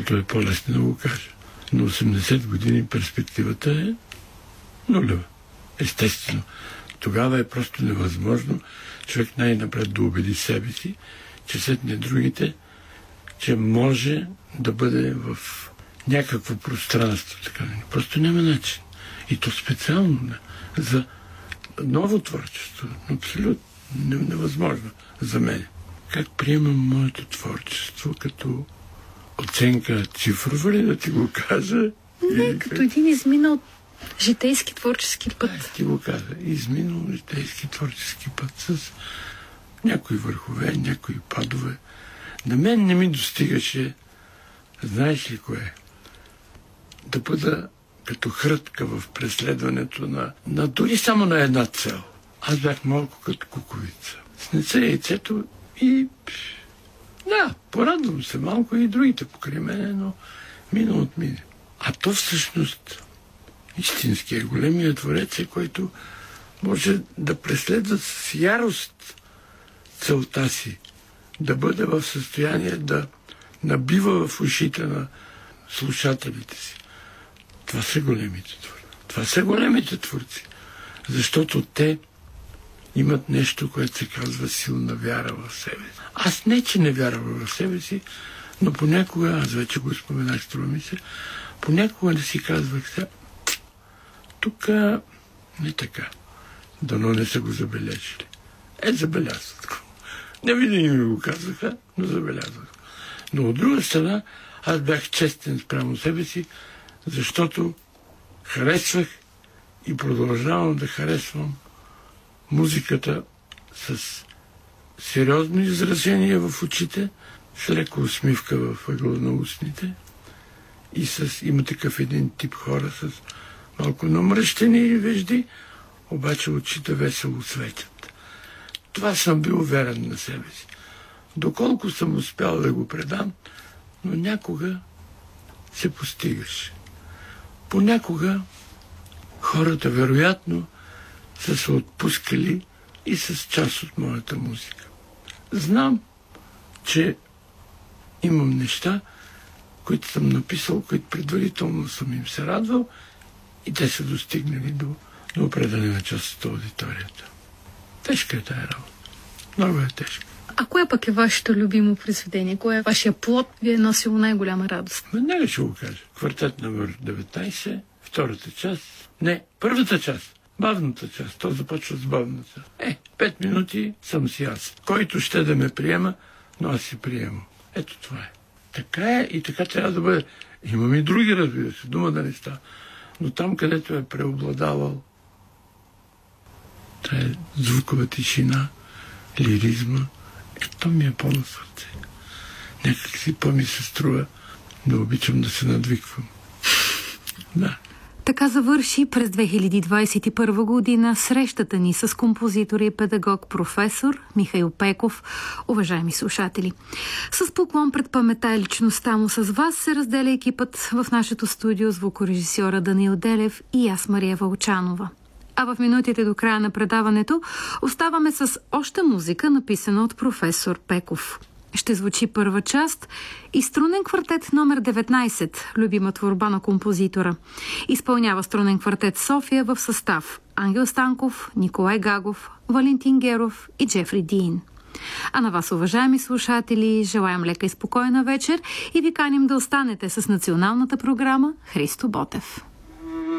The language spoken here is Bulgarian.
защото е по-лесно да го кажа. На 80 години перспективата е нулева. Естествено. Тогава е просто невъзможно човек най-напред да убеди себе си, че сетне другите, че може да бъде в някакво пространство. Така. Просто няма начин. И то специално за ново творчество. Абсолютно невъзможно за мен. Как приемам моето творчество като оценка цифрова ли да ти го кажа? Не, като един изминал житейски творчески път. Ти го каза. Изминал житейски творчески път с някои върхове, някои падове. На мен не ми достигаше, знаеш ли кое? Да бъда като хрътка в преследването на дори само на една цел. Аз бях малко като куковица. Снеца яйцето и да, порадвам се малко и другите покрай мене, но мина от мине. А то всъщност истинският големият творец е, който може да преследва с ярост целта си, да бъде в състояние да набива в ушите на слушателите си. Това са големите творци. Това са големите творци. Защото те имат нещо, което се казва силна вяра в себе си. Аз не, че не вярвам в себе си, но понякога, аз вече го споменах, струва ми се, понякога да си казвах се, тук не така. Дано не са го забележили. Забелязват го. Не винаги ми го казваха, но забелязват го. Но от друга страна, аз бях честен спрямо себе си, защото харесвах и продължавам да харесвам музиката с сериозно изражение в очите, с леко усмивка в ъгъла на устните и има такъв един тип хора с малко намръщени вежди, обаче очите весело светят. Това съм бил уверен на себе си. Доколко съм успял да го предам, но някога се постигаше. Понякога хората вероятно са се отпускали и с част от моята музика. Знам, че имам неща, които съм написал, които предварително съм им се радвал и те са достигнали до определена част от аудиторията. Тежка е тая работа. Много е тежка. А кое пък е вашето любимо произведение? Кое е вашия плод? Ви е носило най-голяма радост? Веднага ще го кажа. Квартет номер 19, втората част. Не, първата част. Бавната част. То започва с бавната. 5 минути съм си аз. Който ще да ме приема, но аз си приемам. Ето това е. Така е и така трябва да бъде. Имам и други, разбира се, дума да не става. Но там, където е преобладавал тая звукова тишина, лиризма, то ми е по-на сърце. Някак си по-ми се струва да обичам да се надвиквам. Да. Така завърши през 2021 година срещата ни с композитор и педагог професор Михаил Пеков. Уважаеми слушатели, с поклон пред паметта и личността му с вас се разделя екипът в нашето студио, звукорежисьора Даниил Делев и аз, Мария Вълчанова. А в минутите до края на предаването оставаме с още музика, написана от професор Пеков. Ще звучи първа част и струнен квартет номер 19, любима творба на композитора. Изпълнява струнен квартет София в състав Ангел Станков, Николай Гагов, Валентин Геров и Джефри Дин. А на вас, уважаеми слушатели, желаем лека и спокойна вечер и ви каним да останете с националната програма Христо Ботев.